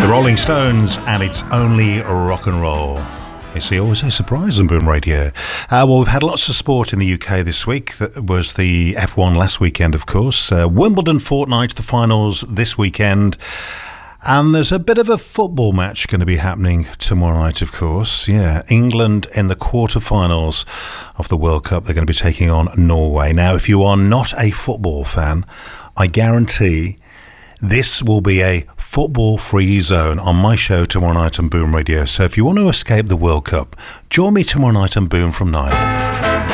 Rolling Stones, and it's only rock and roll. You see, always a surprise on Boom Radio. Well, we've had lots of sport in the UK this week. That was the F1 last weekend, of course. Wimbledon fortnight, the finals this weekend. And there's a bit of a football match going to be happening tomorrow night, of course. Yeah, England in the quarterfinals of the World Cup. They're going to be taking on Norway. Now, if you are not a football fan, I guarantee this will be a football-free zone on my show tomorrow night on Boom Radio. So if you want to escape the World Cup, join me tomorrow night on Boom from 9.